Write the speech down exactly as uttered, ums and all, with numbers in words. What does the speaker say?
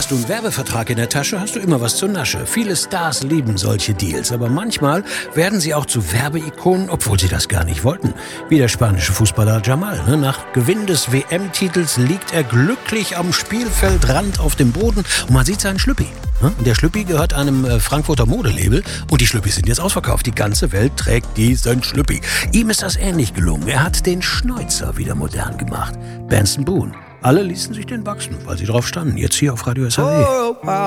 Hast du einen Werbevertrag in der Tasche, hast du immer was zur Nasche. Viele Stars lieben solche Deals, aber manchmal werden sie auch zu Werbeikonen, obwohl sie das gar nicht wollten. Wie der spanische Fußballer Jamal. Ne? Nach Gewinn des W M-Titels liegt er glücklich am Spielfeldrand auf dem Boden und man sieht seinen Schlüppi. Ne? Der Schlüppi gehört einem äh, Frankfurter Modelabel und die Schlüppis sind jetzt ausverkauft. Die ganze Welt trägt diesen Schlüppi. Ihm ist das ähnlich gelungen. Er hat den Schnäuzer wieder modern gemacht. Benson Boone. Alle ließen sich den wachsen, weil sie drauf standen. Jetzt hier auf Radio S H W.